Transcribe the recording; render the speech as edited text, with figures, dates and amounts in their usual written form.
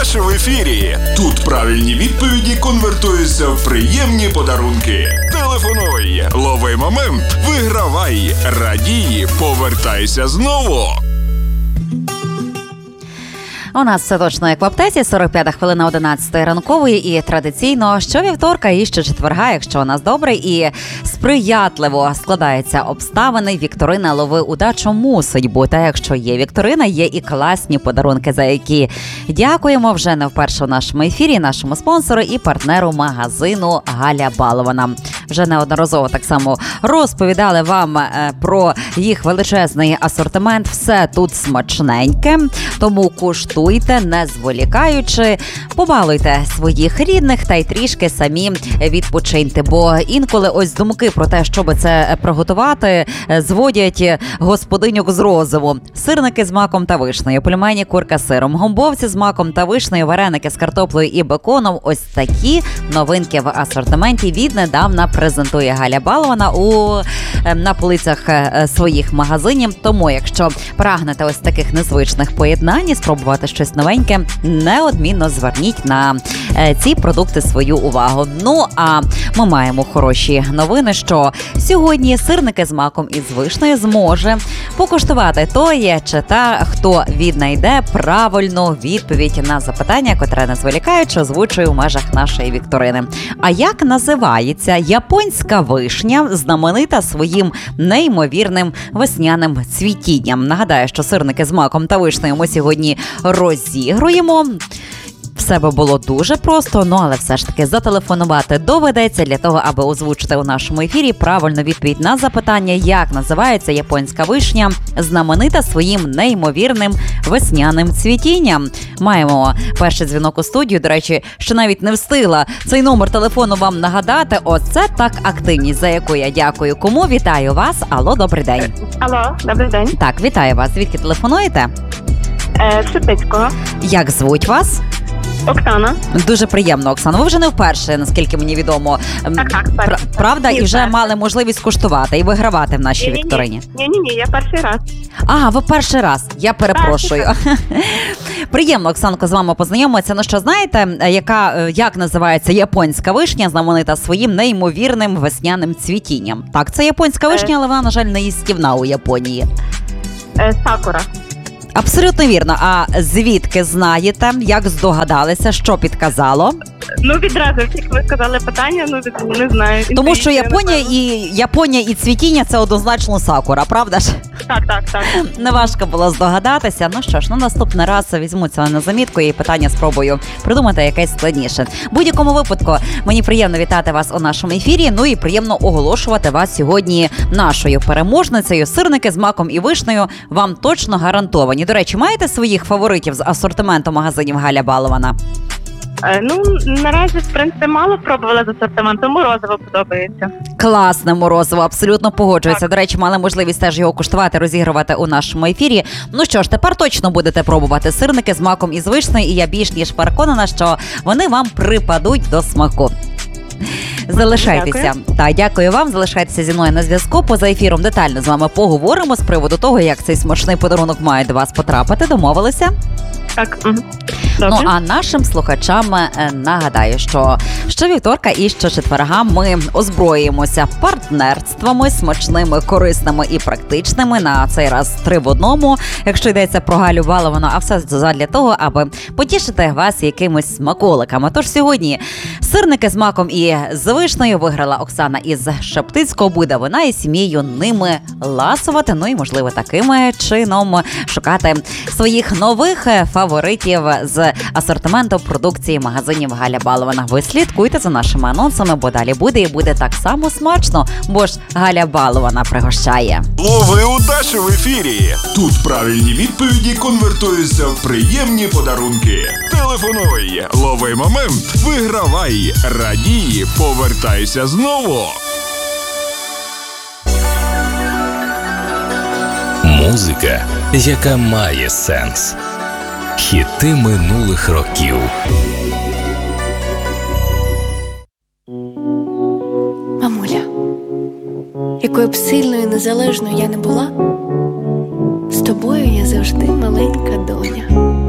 удачі в ефірі. Тут правильні відповіді конвертуються в приємні подарунки. Телефонуй, лови момент, вигравай, радій, повертайся знову. У нас все точно як в аптеці, 45 хвилина 11 ранкової і традиційно щовівторка і щочетверга, якщо у нас добре і сприятливо складаються обставини, вікторина «Лови удачу» мусить бути. А якщо є вікторина, є і класні подарунки, за які дякуємо вже не вперше у нашому ефірі, нашому спонсору і партнеру магазину «Галя Балована». Вже неодноразово так само розповідали вам про їх величезний асортимент. Все тут смачненьке, тому куштуйте, не зволікаючи, побалуйте своїх рідних та й трішки самі відпочиньте. Бо інколи ось думки про те, щоб це приготувати, зводять господиньок з розуму. Сирники з маком та вишнею, пельмені курка з сиром, гомбовці з маком та вишнею, вареники з картоплею і беконом. Ось такі новинки в асортименті віднедавна презентує Галя Балована на полицях своїх магазинів. Тому, якщо прагнете ось таких незвичних поєднань і спробувати щось новеньке, неодмінно зверніть на ці продукти свою увагу. Ну, а ми маємо хороші новини, що сьогодні сирники з маком і з вишнею зможе покуштувати той чи та, хто віднайде правильну відповідь на запитання, котре не зволікаючи озвучує в межах нашої вікторини. А як називається японська вишня, знаменита своїм неймовірним весняним цвітінням? Нагадаю, що сирники з маком та вишнею ми сьогодні розігруємо. Все би було дуже просто, але все ж таки зателефонувати доведеться для того, аби озвучити у нашому ефірі правильну відповідь на запитання, як називається японська вишня, знаменита своїм неймовірним весняним цвітінням. Маємо перший дзвінок у студію, до речі, що навіть не встигла цей номер телефону вам нагадати. Оце так активність, за яку я дякую. Кому? Вітаю вас. Алло, добрий день. Алло, добрий день. Так, вітаю вас. Звідки телефонуєте? Шептицького. Як звуть вас? Оксана. Дуже приємно, Оксана. Ви вже не вперше, наскільки мені відомо. Так. Правда? І вже мали можливість куштувати і вигравати в нашій вікторині. Ні, я перший раз. А, ви перший раз. Я перепрошую. Приємно, Оксанко, з вами познайомитися. Ну що, знаєте, як називається японська вишня, знаменита своїм неймовірним весняним цвітінням? Так, це японська вишня, але вона, на жаль, не їстівна у Японії. Сакура. Абсолютно вірно. А звідки знаєте? Як здогадалися? Що підказало? Відразу, як ви сказали питання, не знаю. Тому що Японія і цвітіння – це однозначно сакура, правда ж? Так. Неважко було здогадатися. Ну що ж, наступний раз візьму це на замітку і питання спробую придумати якесь складніше. В будь-якому випадку, мені приємно вітати вас у нашому ефірі, і приємно оголошувати вас сьогодні нашою переможницею. Сирники з маком і вишнею вам точно гарантовані. До речі, маєте своїх фаворитів з асортименту магазинів Галя Балована? Наразі, в принципі, мало пробувала з асортиментом. Морозиво подобається. Класне морозиво, абсолютно погоджується. До речі, мали можливість теж його куштувати, розігрувати у нашому ефірі. Ну що ж, тепер точно будете пробувати сирники з маком і з вишнею, і я більш ніж переконана, що вони вам припадуть до смаку. Залишайтеся. Дякую вам. Залишайтеся зі мною на зв'язку. Поза ефіром детально з вами поговоримо з приводу того, як цей смачний подарунок має до вас потрапити. Домовилися? Так. Добре. А нашим слухачам нагадаю, що щовівторка і щочетверга ми озброїмося партнерствами смачними, корисними і практичними. На цей раз 3 в 1, якщо йдеться про Галю Баловану, а все задля того, аби потішити вас якимось смаколиками. Тож сьогодні сирники з маком і з вишнею виграла Оксана із Шептицького. Буде вона і сім'єю ними ласувати, і, можливо, таким чином шукати своїх нових фаворитів з асортименту продукції магазинів Галя Балована. Ви слідкуйте за нашими анонсами, бо далі буде і буде так само смачно, бо ж Галя Балована пригощає. Лови удачі в ефірі. Тут правильні відповіді конвертуються в приємні подарунки. Телефонуй, лови момент, вигравай, радій, повертайся знову. Музика, яка має сенс. Хіти минулих років. Мамуля, якою б сильною і незалежною я не була, з тобою я завжди маленька доня.